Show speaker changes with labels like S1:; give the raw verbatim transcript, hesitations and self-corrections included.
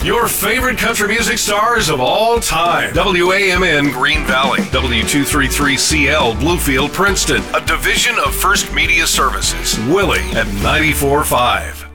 S1: Your favorite country music stars of all time. W A M N Green Valley. W two thirty-three C L Bluefield Princeton. A division of First Media Services. Willie at ninety-four point five.